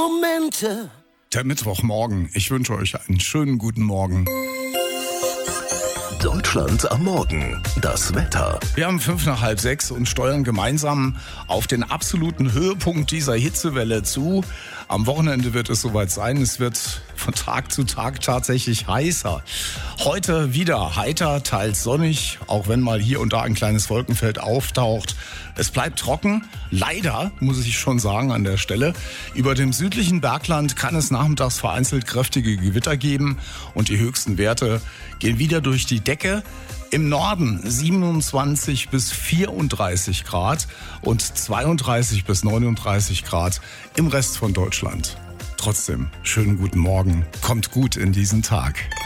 Momente. Der Mittwochmorgen. Ich wünsche euch einen schönen guten Morgen. Deutschland am Morgen. Das Wetter. Wir haben 5:05 und steuern gemeinsam auf den absoluten Höhepunkt dieser Hitzewelle zu. Am Wochenende wird es soweit sein. Es wird von Tag zu Tag tatsächlich heißer. Heute wieder heiter, teils sonnig, auch wenn mal hier und da ein kleines Wolkenfeld auftaucht. Es bleibt trocken. Leider, muss ich schon sagen an der Stelle. Über dem südlichen Bergland kann es nachmittags vereinzelt kräftige Gewitter geben und die höchsten Werte gehen wieder durch die Decke. Im Norden 27 bis 34 Grad und 32 bis 39 Grad im Rest von Deutschland. Trotzdem, schönen guten Morgen. Kommt gut in diesen Tag.